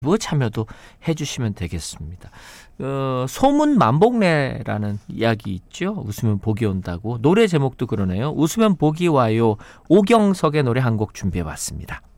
참여도 해주시면 되겠습니다. 소문 만복래라는 이야기 있죠. 웃으면 복이 온다고. 노래 제목도 그러네요. 웃으면 복이 와요. 오경석의 노래 한 곡 준비해봤습니다.